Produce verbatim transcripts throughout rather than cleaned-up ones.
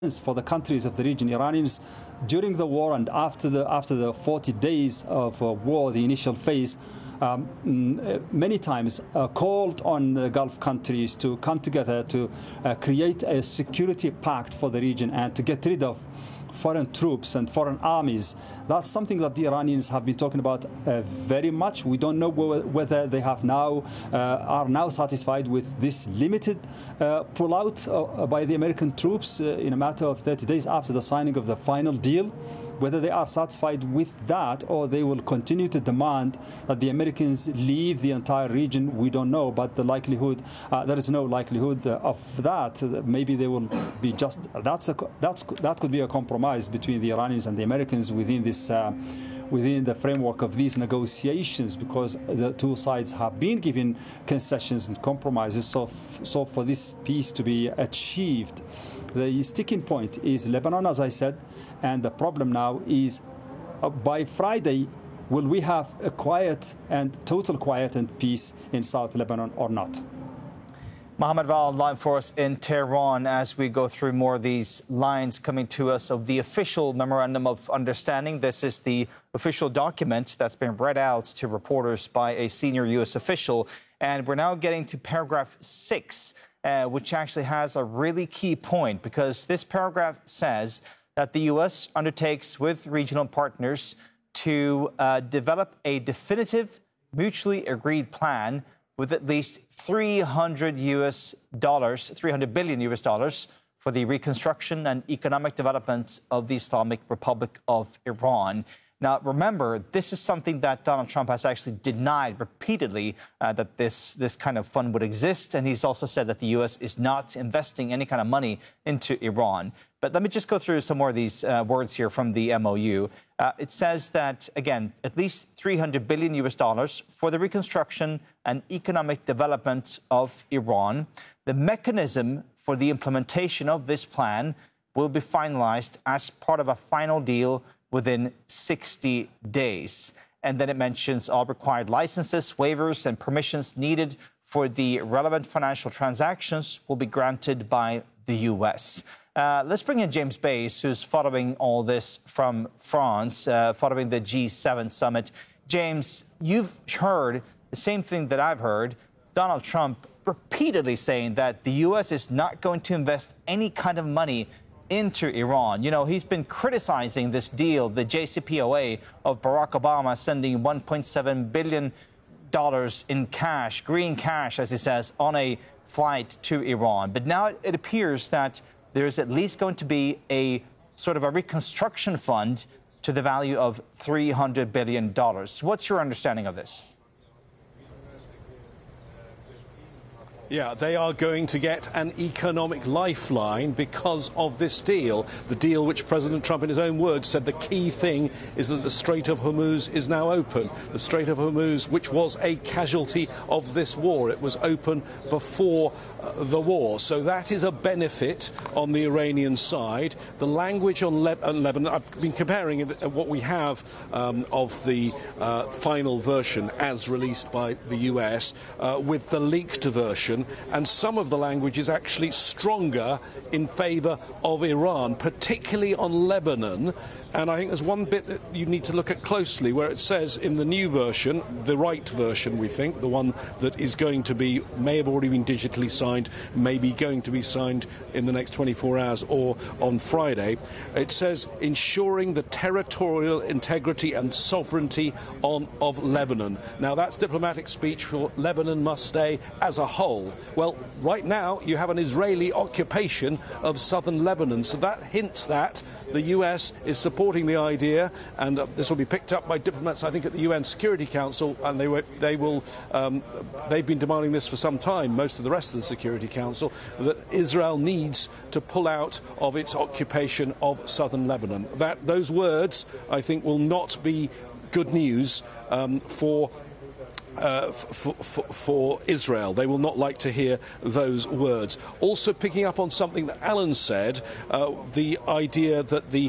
for the countries of the region. Iranians, during the war and after the after the forty days of uh, war, the initial phase, um, many times uh, called on the Gulf countries to come together to uh, create a security pact for the region and to get rid of foreign troops and foreign armies. That's something that the Iranians have been talking about uh, very much. We don't know whether they have now uh, are now satisfied with this limited uh, pullout uh, by the American troops uh, in a matter of thirty days after the signing of the final deal. Whether they are satisfied with that or they will continue to demand that the Americans leave the entire region, we don't know. But the likelihood, uh, there is no likelihood uh, of that. Uh, maybe they will be just, that's a, that's, that could be a compromise between the Iranians and the Americans within this, uh, within the framework of these negotiations, because the two sides have been given concessions and compromises. So, so for this peace to be achieved, the sticking point is Lebanon, as I said, and the problem now is uh, by Friday, will we have a quiet and total quiet and peace in South Lebanon or not? Mohammed Val live for us in Tehran as we go through more of these lines coming to us of the official Memorandum of Understanding. This is the official document that's been read out to reporters by a senior U S official. And we're now getting to paragraph six, uh, which actually has a really key point, because this paragraph says that the U S undertakes with regional partners to uh, develop a definitive, mutually agreed plan with at least three hundred U S dollars, three hundred billion U S dollars for the reconstruction and economic development of the Islamic Republic of Iran. Now, remember, this is something that Donald Trump has actually denied repeatedly, uh, that this, this kind of fund would exist. And he's also said that the U S is not investing any kind of money into Iran. But let me just go through some more of these uh, words here from the M O U. Uh, it says that, again, at least three hundred billion U S dollars for the reconstruction and economic development of Iran. The mechanism for the implementation of this plan will be finalized as part of a final deal within sixty days. And then it mentions all required licenses, waivers, and permissions needed for the relevant financial transactions will be granted by the U S. Uh, let's bring in James Bays, who's following all this from France, uh, following the G seven summit. James, you've heard the same thing that I've heard, Donald Trump repeatedly saying that the U S is not going to invest any kind of money into Iran. You know, he's been criticizing this deal, the J C P O A, of Barack Obama sending one point seven billion dollars in cash, green cash, as he says, on a flight to Iran. But now it appears that there's at least going to be a sort of a reconstruction fund to the value of three hundred billion dollars. What's your understanding of this? Yeah, they are going to get an economic lifeline because of this deal. The deal which President Trump, in his own words, said the key thing is that the Strait of Hormuz is now open. The Strait of Hormuz, which was a casualty of this war. It was open before uh, the war. So that is a benefit on the Iranian side. The language on Le uh, Lebanon, I've been comparing it, uh, what we have um, of the uh, final version as released by the U S uh, with the leaked version. And some of the language is actually stronger in favour of Iran, particularly on Lebanon. And I think there's one bit that you need to look at closely, where it says in the new version, the right version, we think, the one that is going to be, may have already been digitally signed, may be going to be signed in the next twenty-four hours or on Friday, it says ensuring the territorial integrity and sovereignty on, of Lebanon. Now, that's diplomatic speech for Lebanon must stay as a whole. Well, right now, you have an Israeli occupation of southern Lebanon, so that hints that the U S is supporting the idea, and uh, this will be picked up by diplomats, I think, at the U N Security Council, and they, were, they will, um, they've been demanding this for some time, most of the rest of the Security Council, that Israel needs to pull out of its occupation of southern Lebanon. That, those words, I think, will not be good news um, for Uh, for, for, for Israel. They will not like to hear those words. Also picking up on something that Alan said, uh, the idea that the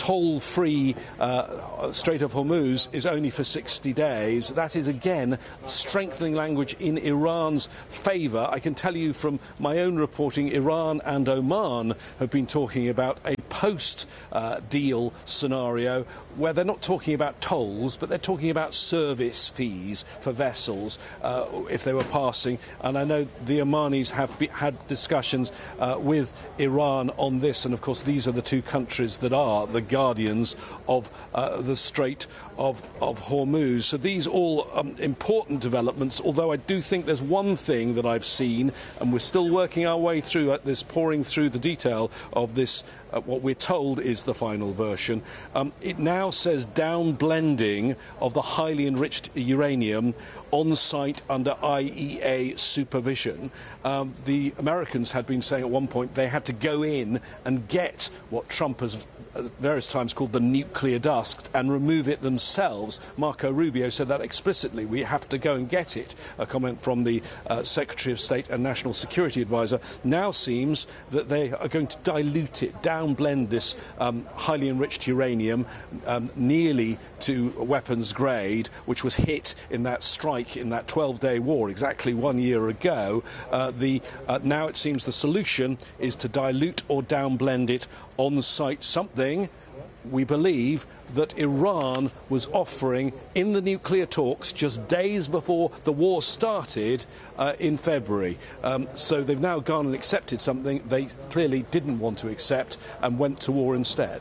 toll-free uh, Strait of Hormuz is only for sixty days. That is, again, strengthening language in Iran's favour. I can tell you from my own reporting, Iran and Oman have been talking about a post-deal uh, scenario where they're not talking about tolls, but they're talking about service fees for vessels uh, if they were passing. And I know the Omanis have be, had discussions uh, with Iran on this, and of course these are the two countries that are the guardians of uh, the Strait of, of Hormuz. So these all um, important developments, although I do think there's one thing that I've seen, and we're still working our way through at this, pouring through the detail of this, uh, what we're told is the final version. Um, it now says down blending of the highly enriched uranium on site under I E A supervision. Um, the Americans had been saying at one point they had to go in and get what Trump has at various times called the nuclear dust and remove it themselves. Marco Rubio said that explicitly. We have to go and get it. A comment from the uh, Secretary of State and National Security Advisor. Now seems that they are going to dilute it, downblend this um, highly enriched uranium um, nearly to weapons grade, which was hit in that strike in that twelve-day war exactly one year ago. Uh, the, uh, now it seems the solution is to dilute or downblend it on site, something we believe that Iran was offering in the nuclear talks just days before the war started uh, in February. Um, so they've now gone and accepted something they clearly didn't want to accept and went to war instead.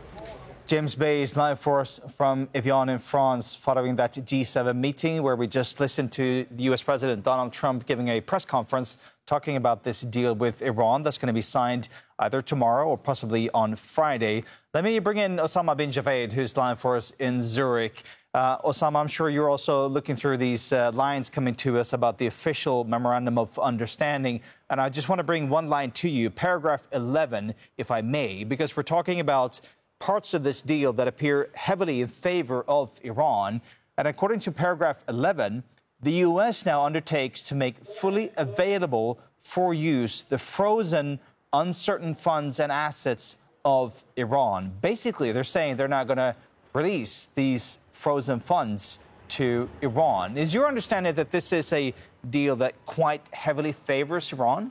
James Bay is live for us from Evian in France following that G seven meeting where we just listened to the U S President Donald Trump giving a press conference talking about this deal with Iran that's going to be signed either tomorrow or possibly on Friday. Let me bring in Osama bin Javed, who's live for us in Zurich. Uh, Osama, I'm sure you're also looking through these uh, lines coming to us about the official Memorandum of Understanding. And I just want to bring one line to you, paragraph eleven, if I may, because we're talking about parts of this deal that appear heavily in favor of Iran. And according to paragraph eleven, the U S now undertakes to make fully available for use the frozen, uncertain funds and assets of Iran. Basically, they're saying they're not going to release these frozen funds to Iran. Is your understanding that this is a deal that quite heavily favors Iran?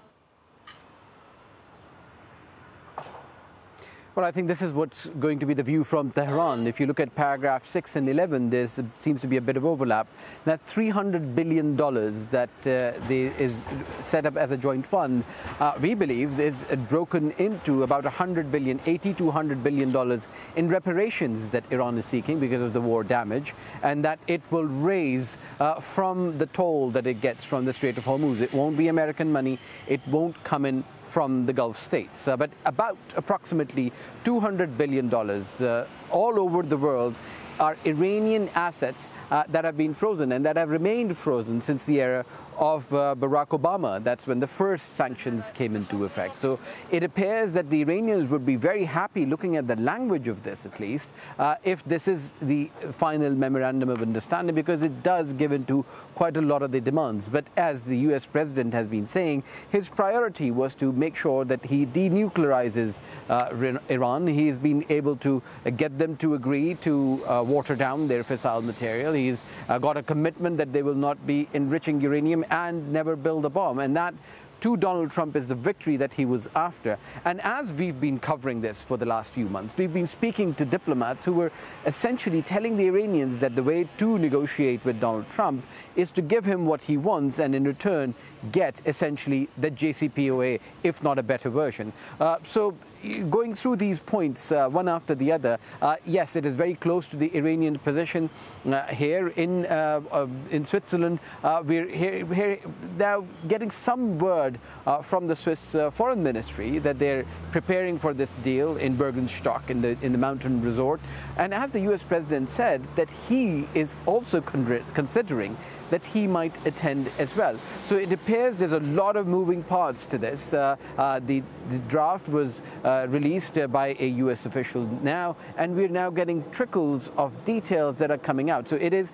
Well, I think this is what's going to be the view from Tehran. If you look at paragraph six and eleven, there seems to be a bit of overlap. That three hundred billion dollars that uh, they, is set up as a joint fund, uh, we believe is broken into about one hundred billion dollars, eighty to one hundred billion dollars in reparations that Iran is seeking because of the war damage, and that it will raise uh, from the toll that it gets from the Strait of Hormuz. It won't be American money. It won't come in from the Gulf states, uh, but about approximately two hundred billion dollars uh, all over the world are Iranian assets uh, that have been frozen and that have remained frozen since the era of uh, Barack Obama. That's when the first sanctions came into effect. So it appears that the Iranians would be very happy, looking at the language of this at least, uh, if this is the final memorandum of understanding, because it does give into quite a lot of the demands. But as the U S president has been saying, his priority was to make sure that he denuclearizes uh, Iran. He's been able to uh, get them to agree to uh, water down their fissile material. He's uh, got a commitment that they will not be enriching uranium and never build a bomb. And that, to Donald Trump, is the victory that he was after. And as we've been covering this for the last few months, we've been speaking to diplomats who were essentially telling the Iranians that the way to negotiate with Donald Trump is to give him what he wants and in return get essentially the J C P O A, if not a better version. Uh, so going through these points uh, one after the other, uh, yes, it is very close to the Iranian position uh, here in uh, uh, in Switzerland. Uh, we're here, here now getting some word uh, from the Swiss uh, Foreign Ministry that they're preparing for this deal in Bergenstock in the in the mountain resort. And as the U S president said, that he is also con considering that he might attend as well. So it appears there's a lot of moving parts to this. Uh, uh, the, the draft was uh, released uh, by a U S official now, and we're now getting trickles of details that are coming out. So it is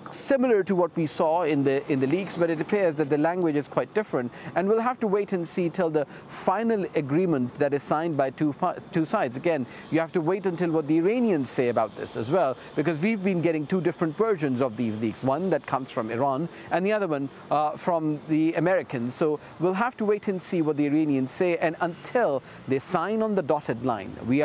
similar to what we saw in the in the leaks, but it appears that the language is quite different, and we'll have to wait and see till the final agreement that is signed by two two sides. Again, you have to wait until what the Iranians say about this as well, because we've been getting two different versions of these leaks, one that comes from Iran and the other one uh, from the Americans. So we'll have to wait and see what the Iranians say, and until they sign on the dotted line, we are